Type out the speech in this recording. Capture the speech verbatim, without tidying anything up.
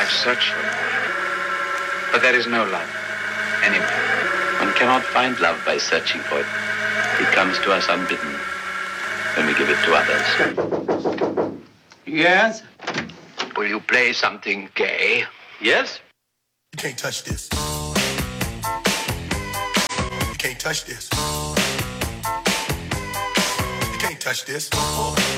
I've searched for love. But there is no love anywhere. One cannot find love by searching for it. It comes to us unbidden when we give it to others. Yes? Will you play something gay? Yes? You can't touch this. You can't touch this. You can't touch this.